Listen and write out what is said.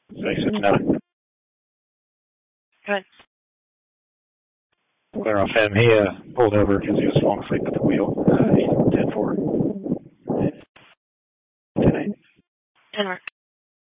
Thanks, no. Good. Clear off him. He pulled over because he was falling asleep at the wheel. 10-4. 10-8. 10 work.